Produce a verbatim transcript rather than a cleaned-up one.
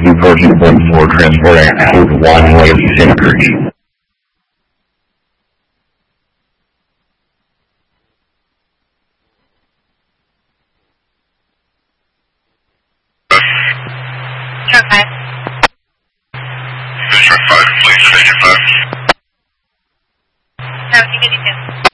version one for transporting out one-way sinkers. Truck five. Truck five, please, station five. seventeen fifty-two.